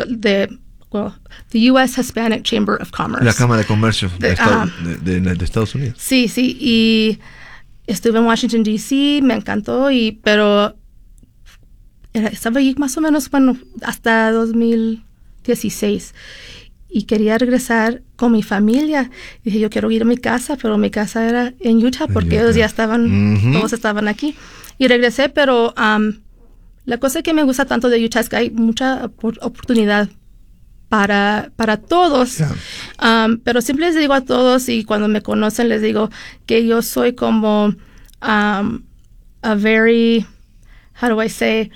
the U.S. Hispanic Chamber of Commerce. La Cámara de Comercio de Estados Unidos. Sí, y estuve en Washington, D.C., me encantó, pero estaba allí más o menos, hasta 2016. Y quería regresar con mi familia. Dije, yo quiero ir a mi casa, pero mi casa era en Utah porque ellos ya estaban, todos estaban aquí. Y regresé, pero la cosa que me gusta tanto de Utah es que hay mucha oportunidad para todos. Yeah. Pero siempre les digo a todos, y cuando me conocen les digo que yo soy como a very, how do I say,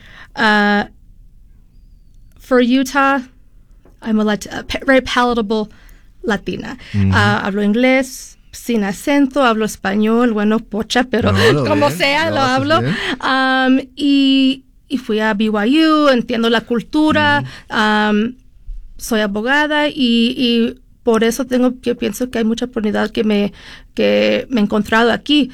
for Utah, I'm a very palatable Latina. Hablo inglés sin acento, hablo español, pocha, pero como sea, lo hablo. Y fui a BYU, entiendo la cultura, soy abogada y por eso yo pienso que hay mucha oportunidad que me he encontrado aquí.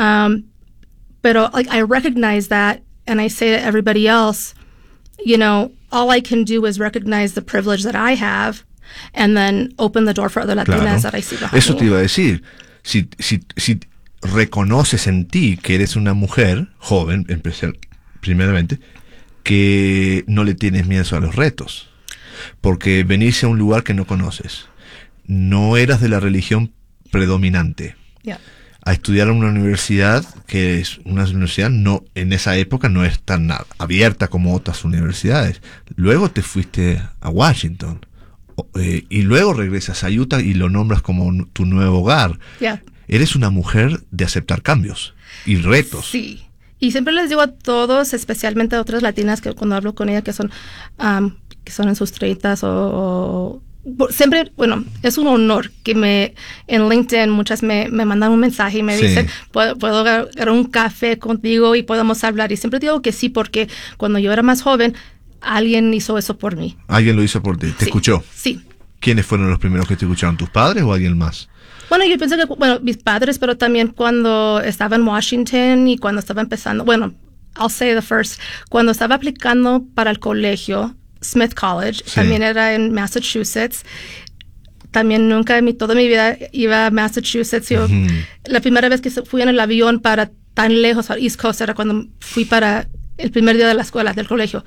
Pero I recognize that, and I say to everybody else, all I can do is recognize the privilege that I have and then open the door for other Latinas that I see behind Eso me. te iba a decir. Si reconoces en ti que eres una mujer joven, primeramente, que no le tienes miedo a los retos. Porque venirse a un lugar que no conoces. No eras de la religión predominante. Yeah. A estudiar en una universidad que es una universidad en esa época no es tan abierta como otras universidades. Luego te fuiste a Washington y luego regresas a Utah y lo nombras como tu nuevo hogar. Yeah. Eres una mujer de aceptar cambios y retos. Sí. Y siempre les digo a todos, especialmente a otras latinas que cuando hablo con ellas que son en sus 30s o siempre, es un honor que en LinkedIn muchas me mandan un mensaje y me dicen, ¿puedo agarrar un café contigo y podemos hablar? Y siempre digo que sí, porque cuando yo era más joven, alguien hizo eso por mí. ¿Alguien lo hizo por ti? ¿Te escuchó? Sí. ¿Quiénes fueron los primeros que te escucharon? ¿Tus padres o alguien más? Bueno, yo pienso que, mis padres, pero también cuando estaba en Washington y cuando estaba empezando, I'll say the first, cuando estaba aplicando para el colegio, Smith College, también era en Massachusetts. También nunca toda mi vida iba a Massachusetts. Yo, la primera vez que fui en el avión para tan lejos, para East Coast, era cuando fui para el primer día de la escuela, del colegio.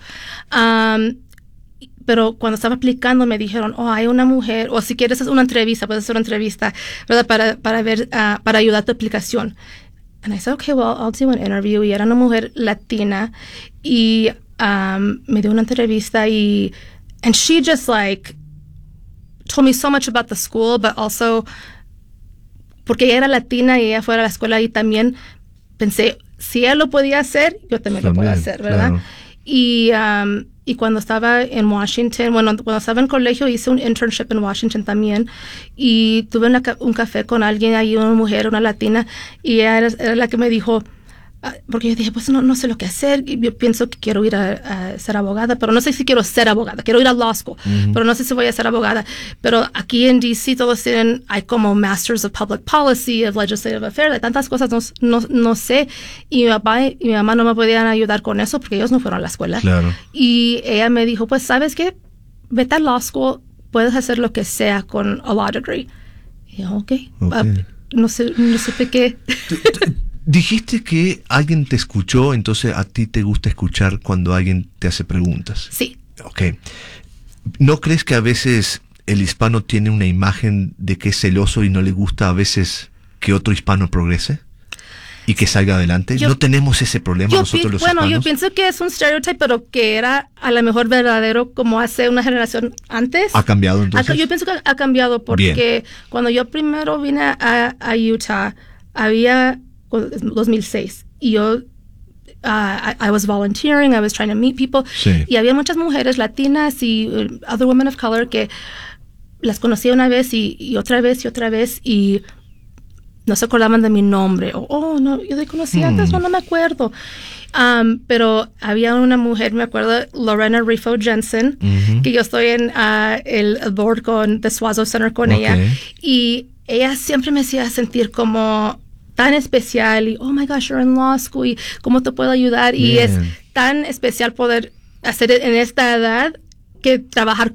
Pero cuando estaba aplicando me dijeron, hay una mujer, o si quieres hacer una entrevista, puedes hacer una entrevista, ¿verdad? Para ver, para ayudar a tu aplicación. And I said, okay, well, I'll do an interview. Y era una mujer latina y me dio una entrevista and she just told me so much about the school, but also porque ella era latina y ella fue a la escuela y también pensé, si ella lo podía hacer, yo también lo puedo hacer, ¿verdad? Claro. Y cuando estaba en Washington, cuando estaba en colegio hice un internship en Washington también y tuve un café con alguien ahí, una mujer, una latina, y ella era la que me dijo, porque yo dije, pues no sé lo que hacer, y yo pienso que quiero ir a ser abogada, pero no sé si quiero ser abogada, quiero ir a law school, pero no sé si voy a ser abogada. Pero aquí en D.C. todos hay como Masters of Public Policy, of Legislative Affairs, hay tantas cosas, no sé, y mi papá y mi mamá no me podían ayudar con eso porque ellos no fueron a la escuela. Claro. Y ella me dijo, pues, ¿sabes qué? Vete a law school, puedes hacer lo que sea con a law degree. Y yo, okay. No supe qué. Dijiste que alguien te escuchó, entonces a ti te gusta escuchar cuando alguien te hace preguntas. Sí. Okay. ¿No crees que a veces el hispano tiene una imagen de que es celoso y no le gusta a veces que otro hispano progrese y que salga adelante? ¿No tenemos ese problema nosotros los hispanos? Yo pienso que es un stereotype, pero que era a lo mejor verdadero como hace una generación antes. ¿Ha cambiado entonces? Yo pienso que ha cambiado porque cuando yo primero vine a Utah, había 2006 y yo I was volunteering, I was trying to meet people, y había muchas mujeres latinas y other women of color que las conocía una vez y otra vez y otra vez y no se acordaban de mi nombre no, yo te conocí antes, no me acuerdo. Pero había una mujer, me acuerdo, Lorena Rifo Jensen, que yo estoy en el board con The Suazo Center con ella, y ella siempre me hacía sentir como tan especial y oh my gosh, you're in law school y cómo te puedo ayudar. Y es tan especial poder hacer en esta edad que trabajar